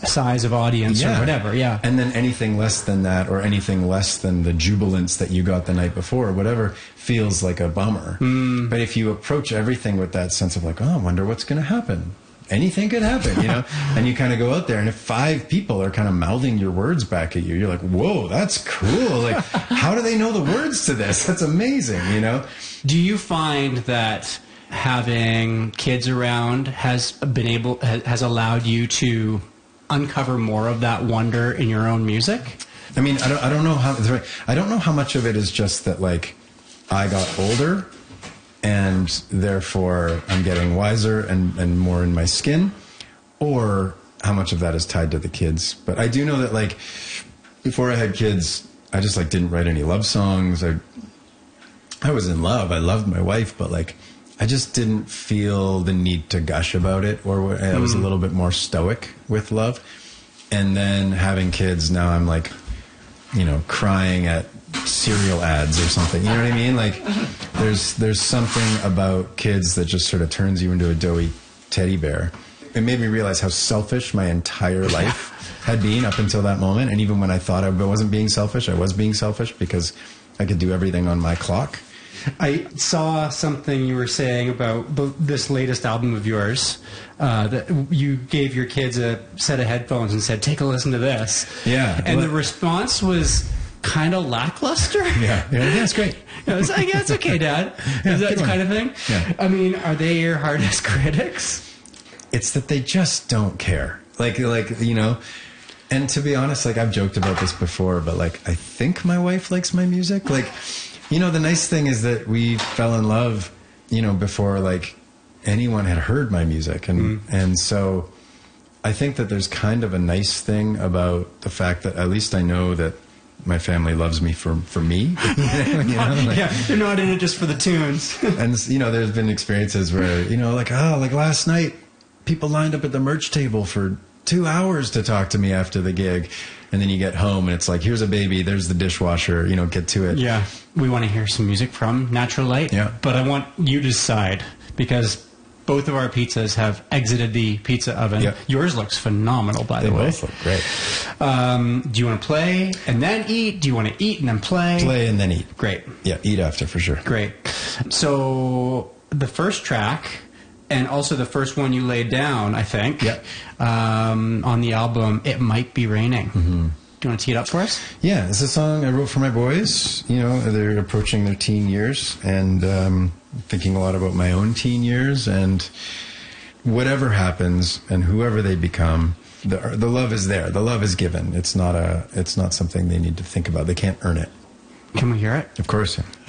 size of audience or whatever. Yeah. And then anything less than that, or anything less than the jubilance that you got the night before, or whatever, feels like a bummer. But if you approach everything with that sense of like, oh, I wonder what's going to happen. Anything could happen, you know? And you kind of go out there, and if 5 people are kind of mouthing your words back at you, you're like, whoa, that's cool. Like, how do they know the words to this? That's amazing, you know? Do you find that having kids around has allowed you to uncover more of that wonder in your own music? I mean, I don't know how much of it is just that, like, I got older and therefore I'm getting wiser and more in my skin, or how much of that is tied to the kids. But I do know that, like, before I had kids, I just, like, didn't write any love songs. I was in love. I loved my wife, but, like, I just didn't feel the need to gush about it, or I was a little bit more stoic with love. And then having kids, now I'm like, you know, crying at cereal ads or something. You know what I mean? Like, there's something about kids that just sort of turns you into a doughy teddy bear. It made me realize how selfish my entire life had been up until that moment. And even when I thought I wasn't being selfish, I was being selfish because I could do everything on my clock. I saw something you were saying about this latest album of yours, that you gave your kids a set of headphones and said, take a listen to this. Yeah. And the response was kind of lackluster. Yeah, it's great. I was like, yeah, it's okay, Dad. Is that kind of thing? Yeah. I mean, are they your hardest critics? It's that they just don't care. Like, you know, and to be honest, like, I've joked about this before, but, like, I think my wife likes my music. Like, you know, the nice thing is that we fell in love, you know, before, like, anyone had heard my music. And so I think that there's kind of a nice thing about the fact that at least I know that my family loves me for me. You know, like, yeah, they're not in it just for the tunes. And, you know, there's been experiences where, you know, like, oh, like last night, people lined up at the merch table for 2 hours to talk to me after the gig. And then you get home and it's like, here's a baby, there's the dishwasher, you know, get to it. Yeah. We want to hear some music from Natural Light. Yeah. But I want you to decide, because both of our pizzas have exited the pizza oven. Yep. Yours looks phenomenal, by the way. They both look great. Do you want to play and then eat? Do you want to eat and then play? Play and then eat. Great. Yeah, eat after for sure. Great. So the first track, and also the first one you laid down, I think, on the album, It Might Be Raining. Mm-hmm. Do you want to tee it up for us? Yeah, it's a song I wrote for my boys. You know, they're approaching their teen years, and thinking a lot about my own teen years, and whatever happens and whoever they become, the love is there. The love is given. It's not something they need to think about. They can't earn it. Can we hear it? Of course. Yeah.